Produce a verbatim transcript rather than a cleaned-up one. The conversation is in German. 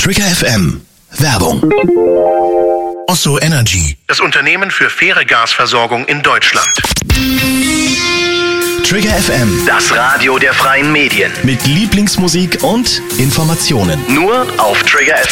Trigger F M. Werbung. Osso Energy. Das Unternehmen für faire Gasversorgung in Deutschland. Trigger F M. Das Radio der freien Medien. Mit Lieblingsmusik und Informationen. Nur auf Trigger F